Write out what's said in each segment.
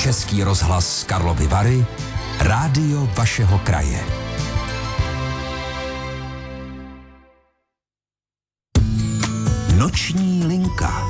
Český rozhlas Karlovy Vary, rádio vašeho kraje. Noční linka.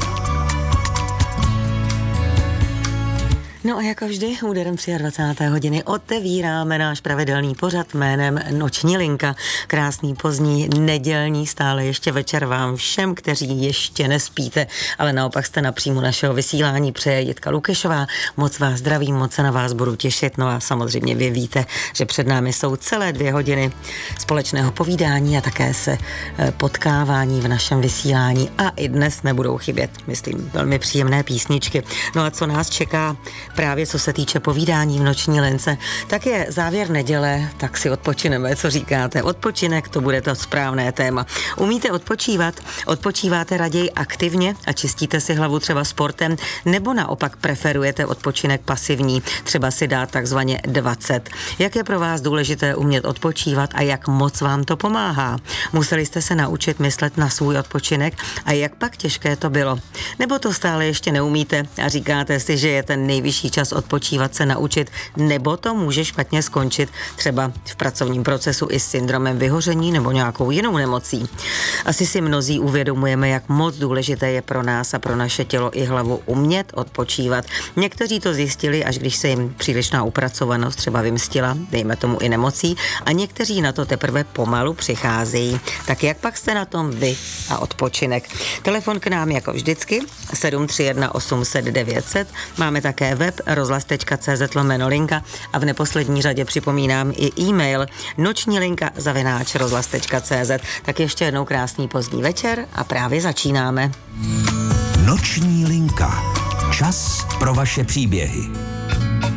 No a jako vždy, úderem 23. hodiny otevíráme náš pravidelný pořad jménem Noční linka. Krásný pozdní nedělní stále ještě večer vám všem, kteří ještě nespíte, ale naopak jste napřímo našeho vysílání, přeje Jitka Lukešová. Moc vás zdravím, moc se na vás budu těšit. No a samozřejmě vy víte, že před námi jsou celé 2 hodiny společného povídání a také se potkávání v našem vysílání. A i dnes nebudou chybět, myslím, velmi příjemné písničky. No a co nás čeká? Právě co se týče povídání v Noční lince, tak je závěr neděle, tak si odpočineme, co říkáte. Odpočinek, to bude to správné téma. Umíte odpočívat? Odpočíváte raději aktivně a čistíte si hlavu třeba sportem, nebo naopak preferujete odpočinek pasivní, třeba si dát takzvaně 20. Jak je pro vás důležité umět odpočívat a jak moc vám to pomáhá? Museli jste se naučit myslet na svůj odpočinek a jak pak těžké to bylo? Nebo to stále ještě neumíte a říkáte si, že je ten nejvyšší čas odpočívat se naučit, nebo to může špatně skončit třeba v pracovním procesu i s syndromem vyhoření nebo nějakou jinou nemocí. Asi si mnozí uvědomujeme, jak moc důležité je pro nás a pro naše tělo i hlavu umět odpočívat. Někteří to zjistili, až když se jim přílišná upracovanost třeba vymstila, dejme tomu i nemocí, a někteří na to teprve pomalu přicházejí. Tak jak pak jste na tom vy a odpočinek? Telefon k nám jako vždycky 731 800 900. Máme také web rozhlas.cz/linka a v neposlední řadě připomínám i e-mail nočnilinka@rozhlas.cz. Tak ještě jednou krásný pozdní večer a právě začínáme. Noční linka. Čas pro vaše příběhy.